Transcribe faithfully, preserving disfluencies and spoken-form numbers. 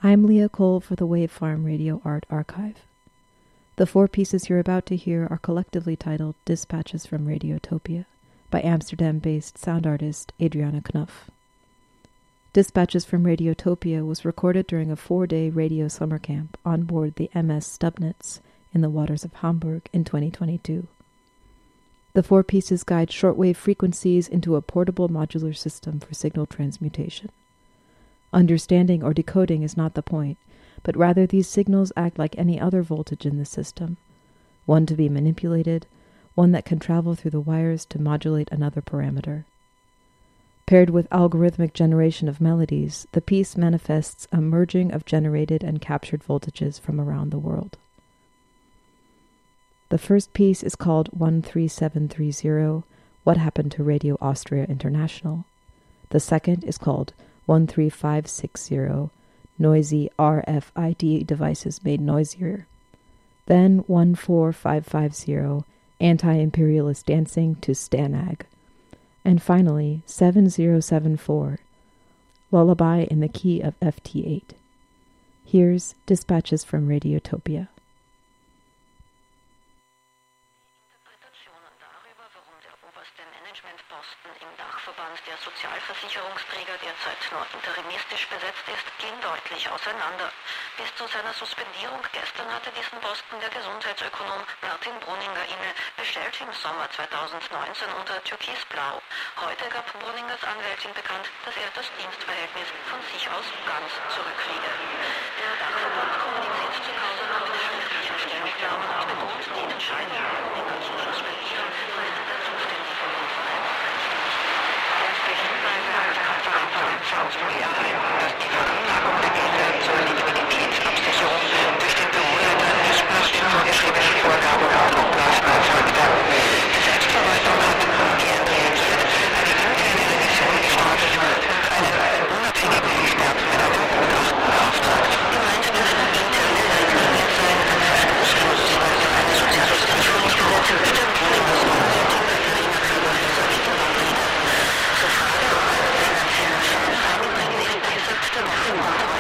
I'm Leah Cole for the Wave Farm Radio Art Archive. The four pieces you're about to hear are collectively titled Dispatches from Radiotopia by Amsterdam-based sound artist Adriana Knuff. Dispatches from Radiotopia was recorded during a four-day radio summer camp on board the M S Stubnitz in the waters of Hamburg in twenty twenty-two. The four pieces guide shortwave frequencies into a portable modular system for signal transmutation. Understanding or decoding is not the point, but rather these signals act like any other voltage in the system, one to be manipulated, one that can travel through the wires to modulate another parameter. Paired with algorithmic generation of melodies, the piece manifests a merging of generated and captured voltages from around the world. The first piece is called one three seven three zero, What Happened to Radio Austria International. The second is called one three five six zero, Noisy R F I D Devices Made Noisier. Then one four five five zero, Anti-Imperialist Dancing to Stanag. And finally, seven zero seven four, Lullaby in the Key of F T eight. Here's Dispatches from Radiotopia. Der Sozialversicherungsträger derzeit nur interimistisch besetzt ist, gehen deutlich auseinander. Bis zu seiner Suspendierung gestern hatte diesen Posten der Gesundheitsökonom Martin Brunninger inne, bestellt im Sommer zweitausendneunzehn unter Türkisblau. Heute gab Brunningers Anwältin bekannt, dass er das Dienstverhältnis von sich aus ganz zurücklege. Der Dachverband kommuniziert zur Causa noch mit schriftlichen Stellungnahmen und betont die Entscheidung, Bruninger zu suspendieren, sei der zuständige Verein. Dass die Veranlagung der Gelder zur Liquiditätsabsicherung durch den Büroleiter nicht nach den vorgeschriebenen Vorgaben und Abläufen erfolgte. Die Selbstverwaltung hat umgehend reagiert, eine interne Revision gestartet und einen unabhängigen Experten mit einem Gutachten beauftragt. Er meinte, dass interne Leitlinien seien ein Verstoß von eines Sozialversicherungsgesetzes mit dem Bruningers Anwältin Katharina Köber-Hölzer wegen Abrede. Zur Frage, ob ein finanzieller Schaden eingetreten ist, sagte Martin Martin